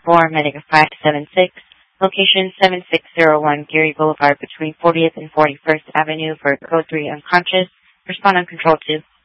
4, Medica 576, location 7601 Geary Boulevard between 40th and 41st Avenue for Code 3 unconscious. Respond on Control 2.